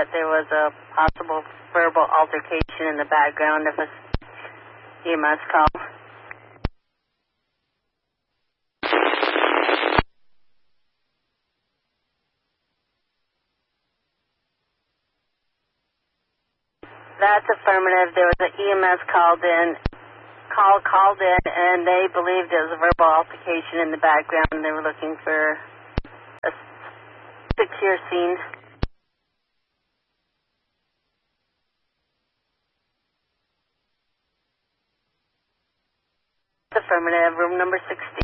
that there was a possible verbal altercation in the background of a EMS call. That's affirmative. There was an EMS called in, and they believed there was a verbal altercation in the background, and they were looking for a secure scene. Affirmative. Room number 16.